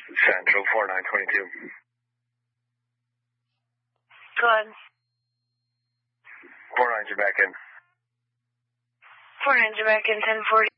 Central 4922. Go ahead. 49, you're back in. 49, you're back in 1040.